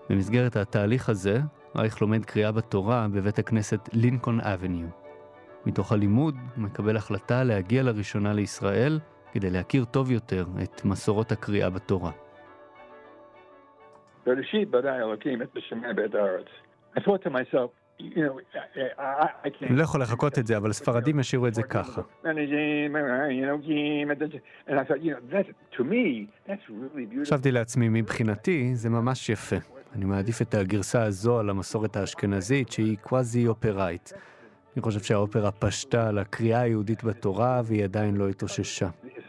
במסגרת התהליך הזה, רייך לומד קריאה בתורה בבית הכנסת לינקולן אבניו. מתוך הלימוד הוא מקבל החלטה להגיע לראשונה לישראל כדי להכיר טוב יותר את מסורות הקריאה בתורה. בראשית ברא אלוקים את השמיים ואת הארץ. I thought to myself, I can't... אני לא יכול לחכות את זה, אבל ספרדים השאירו את זה ככה. And I thought, to me, that's really beautiful. חשבתי לעצמי, מבחינתי זה ממש יפה. אני מעדיף את הגרסה הזו על המסורת האשכנזית שהיא קוואזי אופראית. אני חושב שהאופרה פשטה על הקריאה היהודית בתורה והיא עדיין לא התאוששה.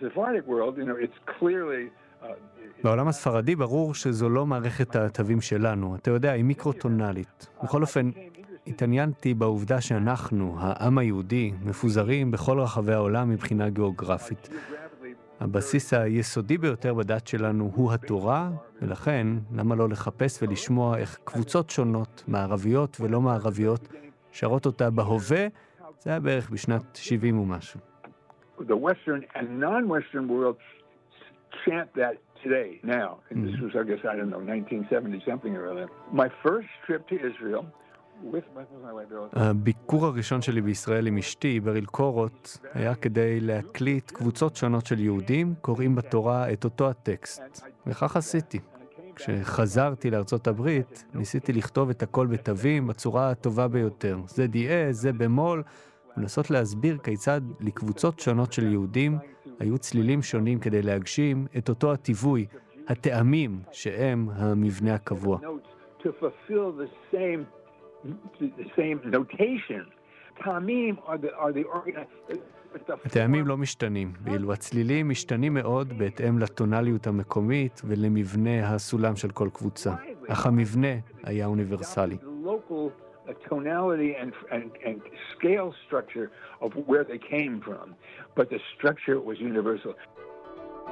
בעולם הספרדי ברור שזו לא מערכת התווים שלנו. אתה יודע, היא מיקרוטונלית. בכל אופן, התעניינתי בעובדה שאנחנו, העם היהודי, מפוזרים בכל רחבי העולם מבחינה גיאוגרפית. הבסיס היסודי ביותר בדת שלנו הוא התורה, ולכן למה לא לחפש ולשמוע איך קבוצות שונות, מערביות ולא מערביות, שרות אותה בהווה, זה היה בערך בשנת 70 ומשהו. The Western and non-Western world chant that today, now. And this was, I guess, I don't know, 1970 something or other. My first trip to Israel with my wife. הביקור הראשון שלי בישראל עם אשתי, בריל קורות, היה כדי להקליט קבוצות שונות של יהודים קוראים בתורה את אותו הטקסט. וכך עשיתי. כשחזרתי לארצות הברית, ניסיתי לכתוב את הכל בתווים בצורה הטובה ביותר. זה דיעה, זה במול, ולנסות להסביר כיצד לקבוצות שונות של יהודים היו צלילים שונים כדי להגשים את אותו הטיווי, הטעמים שהם המבנה הקבוע. To fulfill the same notation. טעמים are the הטעמים לא משתנים, ואילו הצלילים משתנים מאוד בהתאם לטונליות המקומית ולמבנה הסולם של כל קבוצה. אך המבנה היה אוניברסלי. tonality and scale structure of where they came from, but the structure was universal.